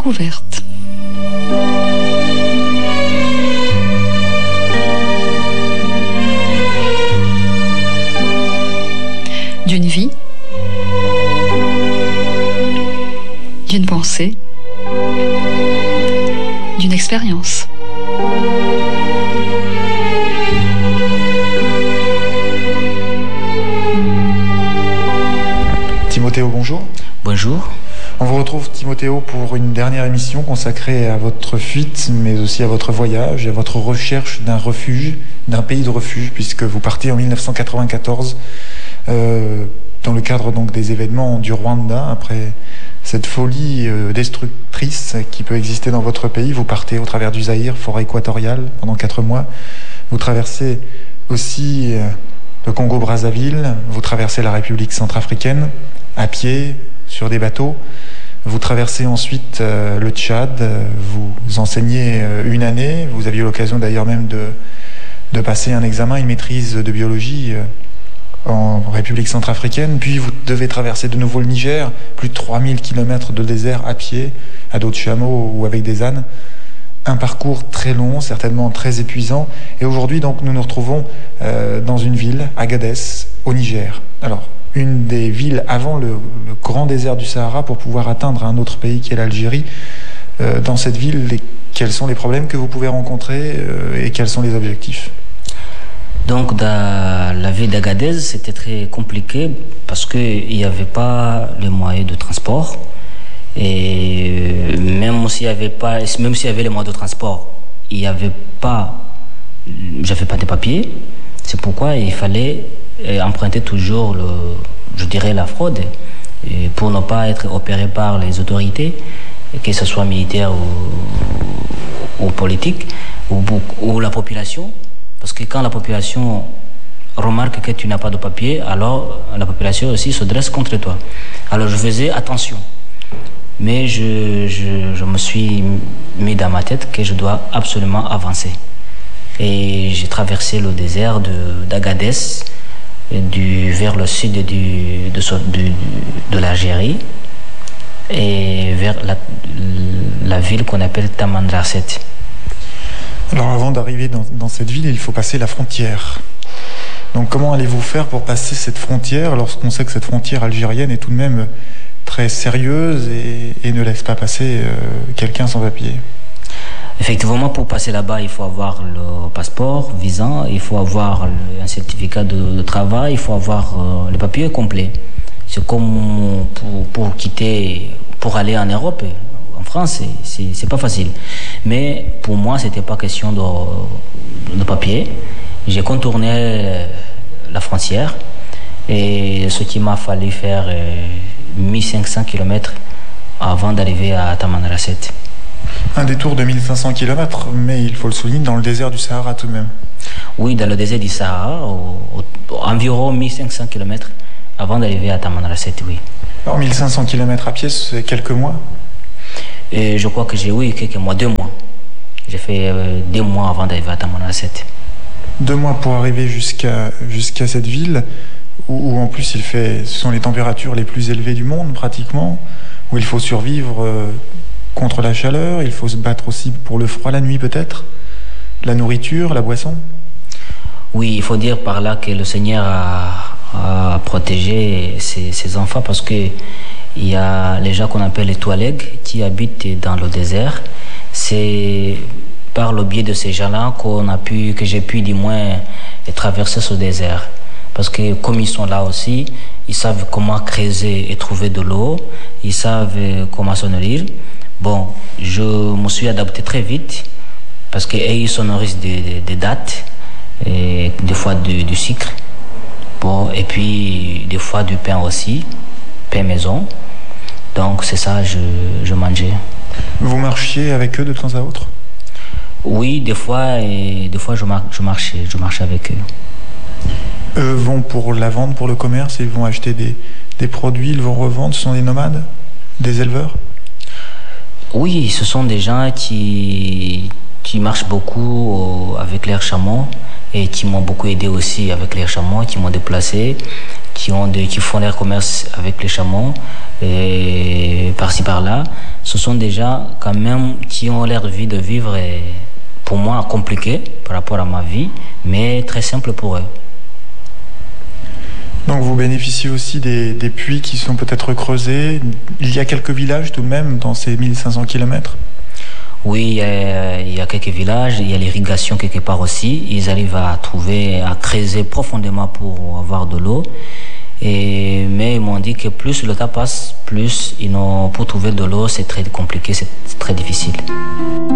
découverte. D'une vie, d'une pensée, d'une expérience. Timothéo, bonjour. Bonjour. On vous retrouve, Timothéo, pour une dernière émission consacrée à votre fuite, mais aussi à votre voyage et à votre recherche d'un refuge, d'un pays de refuge, puisque vous partez en 1994 dans le cadre donc des événements du Rwanda. Après cette folie destructrice qui peut exister dans votre pays, vous partez au travers du Zaïre, forêt équatoriale, pendant 4 mois. Vous traversez aussi le Congo-Brazzaville, vous traversez la République centrafricaine à pied, sur des bateaux. Vous traversez ensuite le Tchad, vous enseignez une année. Vous aviez l'occasion d'ailleurs même de passer un examen, une maîtrise de biologie en République centrafricaine. Puis vous devez traverser de nouveau le Niger, plus de 3000 km de désert à pied, à dos de chameau ou avec des ânes. Un parcours très long, certainement très épuisant. Et aujourd'hui, donc, nous nous retrouvons dans une ville, Agadez, au Niger. Alors, une des villes avant le grand désert du Sahara pour pouvoir atteindre un autre pays qui est l'Algérie. Dans cette ville, quels sont les problèmes que vous pouvez rencontrer et quels sont les objectifs ? Donc, dans la ville d'Agadez, c'était très compliqué parce qu'il n'y avait pas les moyens de transport. Et même s'il y avait les moyens de transport, j'avais pas de papier. C'est pourquoi il fallait emprunter toujours la fraude pour ne pas être opéré par les autorités, que ce soit militaire ou politique ou la population. Parce que quand la population remarque que tu n'as pas de papier, alors la population aussi se dresse contre toi. Alors je faisais attention. Mais je me suis mis dans ma tête que je dois absolument avancer. Et j'ai traversé le désert d'Agadez vers le sud de l'Algérie et vers la ville qu'on appelle Tamanrasset. Alors avant d'arriver dans cette ville, il faut passer la frontière. Donc comment allez-vous faire pour passer cette frontière lorsqu'on sait que cette frontière algérienne est tout de même très sérieuse et ne laisse pas passer quelqu'un sans papier? Effectivement, pour passer là-bas, il faut avoir le passeport, visa, il faut avoir un certificat de travail, il faut avoir le papier complet. C'est comme pour aller en Europe, en France, c'est pas facile. Mais pour moi, c'était pas question de papier. J'ai contourné la frontière et ce qui m'a fallu faire 1500 km avant d'arriver à Tamanrasset. Un détour de 1500 km, mais il faut le souligner, dans le désert du Sahara tout de même. Oui, dans le désert du Sahara, environ 1500 km avant d'arriver à Tamanrasset, oui. Alors 1500 km à pied, c'est quelques mois? Et je crois que quelques mois, 2 mois. J'ai fait 2 mois avant d'arriver à Tamanrasset. 2 mois pour arriver jusqu'à cette ville, où en plus ce sont les températures les plus élevées du monde pratiquement, où il faut survivre contre la chaleur, il faut se battre aussi pour le froid la nuit peut-être, la nourriture, la boisson. Oui, il faut dire par là que le Seigneur a protégé ses enfants parce que il y a les gens qu'on appelle les Touaregs qui habitent dans le désert. C'est par le biais de ces gens-là que j'ai pu du moins traverser ce désert. Parce que comme ils sont là aussi, ils savent comment creuser et trouver de l'eau, ils savent comment se nourrir. Bon, je me suis adapté très vite parce qu'ils se nourrissent des dattes, et des fois du sucre, bon, et puis des fois du pain aussi, pain maison. Donc c'est ça, je mangeais. Vous marchiez avec eux de temps à autre? Oui, des fois je marchais avec eux. Eux vont pour la vente, pour le commerce, ils vont acheter des produits, ils vont revendre, ce sont des nomades, des éleveurs? Oui, ce sont des gens qui marchent beaucoup avec leurs chameaux et qui m'ont beaucoup aidé aussi avec les chameaux, qui m'ont déplacé, qui font leur commerce avec les chameaux et par-ci par-là. Ce ce sont des gens quand même qui ont l'air de vivre, pour moi, compliqué par rapport à ma vie, mais très simple pour eux. Donc vous bénéficiez aussi des puits qui sont peut-être creusés. Il y a quelques villages tout de même dans ces 1500 km? Oui, il y a quelques villages, il y a l'irrigation quelque part aussi. Ils arrivent à creuser profondément pour avoir de l'eau. Mais ils m'ont dit que plus le temps passe, plus pour trouver de l'eau, c'est très compliqué, c'est très difficile.